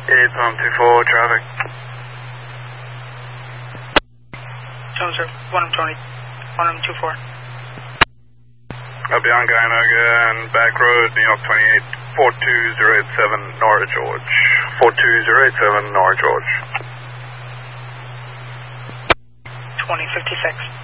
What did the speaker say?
824 traffic. Jones, sir. 124. Bianca and back road, New York 28, 42087 Nora George. 42087 Nora George. 2056.